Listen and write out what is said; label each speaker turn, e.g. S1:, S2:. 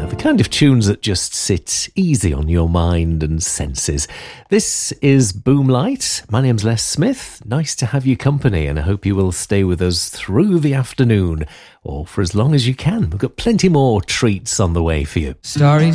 S1: The kind of tunes that just sit easy on your mind and senses. This is Boomlight. My name's Les Smith. Nice to have you company, and I hope you will stay with us through the afternoon, or for as long as you can. We've got plenty more treats on the way for you.
S2: Starry